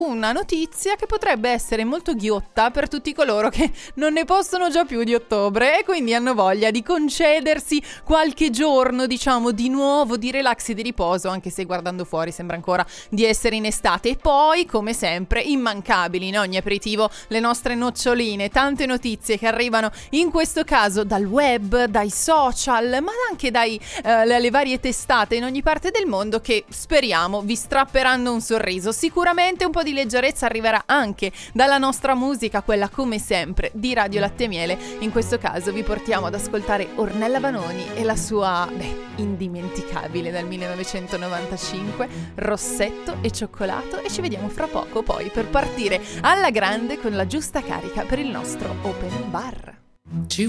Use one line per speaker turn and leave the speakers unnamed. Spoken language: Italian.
una notizia che potrebbe essere molto ghiotta per tutti coloro che non ne possono già più di ottobre e quindi hanno voglia di concedersi qualche giorno, diciamo, di nuovo di relax e di riposo, anche se guardando fuori sembra ancora di essere in estate. E poi, come sempre, immancabili in ogni aperitivo le nostre noccioline, tante notizie che arrivano in questo caso dal web, dai social, ma anche dalle varie testate in ogni parte del mondo, che speriamo vi strapperanno un sorriso. Sicuramente un po' di leggerezza arriverà anche dalla nostra musica, quella come sempre di Radio Latte e Miele. In questo caso vi portiamo ad ascoltare Ornella Vanoni e la sua, indimenticabile dal 1995, Rossetto e cioccolato, e ci vediamo fra poco poi per partire alla grande con la giusta carica per il nostro open bar.
Ci